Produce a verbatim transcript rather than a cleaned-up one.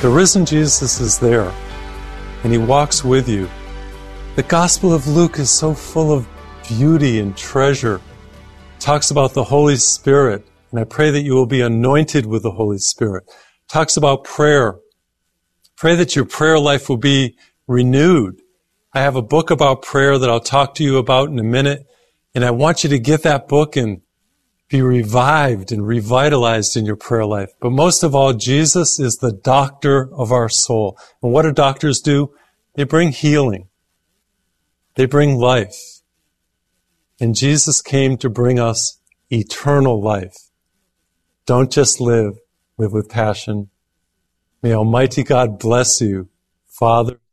The risen Jesus is there, and he walks with you. The Gospel of Luke is so full of beauty and treasure. It talks about the Holy Spirit, and I pray that you will be anointed with the Holy Spirit. It talks about prayer. Pray that your prayer life will be renewed. I have a book about prayer that I'll talk to you about in a minute, and I want you to get that book and be revived and revitalized in your prayer life. But most of all, Jesus is the doctor of our soul. And what do doctors do? They bring healing. They bring life. And Jesus came to bring us eternal life. Don't just live, live with passion. May Almighty God bless you, Father,